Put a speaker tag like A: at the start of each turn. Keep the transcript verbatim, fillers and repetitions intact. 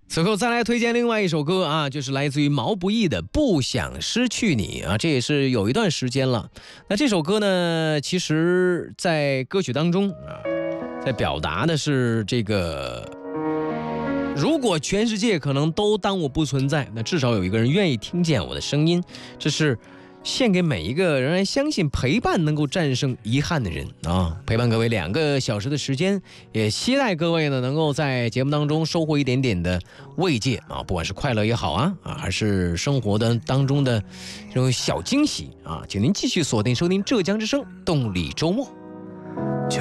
A: 此后再来推荐另外一首歌啊，就是来自于毛不易的《不想失去你》啊，这也是有一段时间了。那这首歌呢，其实在歌曲当中啊，在表达的是这个，如果全世界可能都当我不存在，那至少有一个人愿意听见我的声音，这是献给每一个仍然相信陪伴能够战胜遗憾的人啊！陪伴各位两个小时的时间，也期待各位呢能够在节目当中收获一点点的慰藉啊，不管是快乐也好啊啊，还是生活的当中的这种小惊喜啊，请您继续锁定收听浙江之声动力周末。